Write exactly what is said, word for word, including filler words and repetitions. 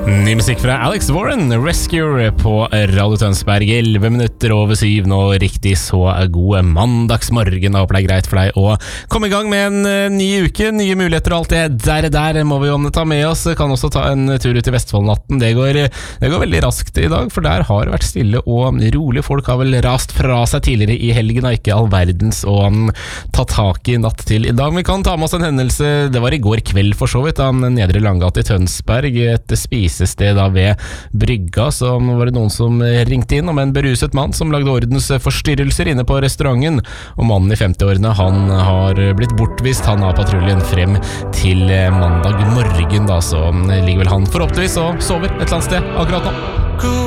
Ny musikk fra Alex Warren, Rescue på Radio Tønsberg, elleve minutter over syv nå, riktig så god mandagsmorgen. Jeg håper det er greit for deg å komme i gang med en ny uke, nye muligheter og alt det der, der må vi jo ta med oss. Kan også ta en tur ut i Vestfoldnatten, det går, det går veldig raskt i dag, for der har det vært stille og rolig. Folk har vel rast fra seg tidligere i helgen, og ikke all verdens å ta tak i natt til i dag. Vi kan ta med oss en hendelse, det var i går kveld for så vidt, da Nedre Langgate i Tønsberg, et spisested da ved Brygga, så var det noen som ringte inn om en beruset mann som lagde ordensforstyrrelser inne på restauranten, og mannen i femti-årene, han har blitt bortvist, han har patruljen frem til mandag morgen da, så ligger vel han forhåpentligvis og sover et eller annet sted akkurat nå.